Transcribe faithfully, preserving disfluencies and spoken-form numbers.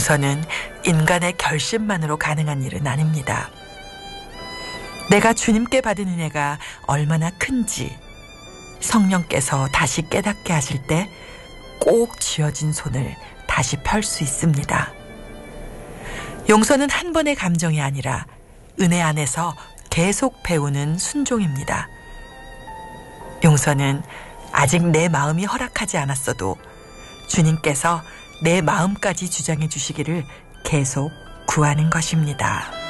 용서는 인간의 결심만으로 가능한 일은 아닙니다. 내가 주님께 받은 은혜가 얼마나 큰지 성령께서 다시 깨닫게 하실 때 꼭 쥐어진 손을 다시 펼 수 있습니다. 용서는 한 번의 감정이 아니라 은혜 안에서 계속 배우는 순종입니다. 용서는 아직 내 마음이 허락하지 않았어도 주님께서 내 마음까지 주장해 주시기를 계속 구하는 것입니다.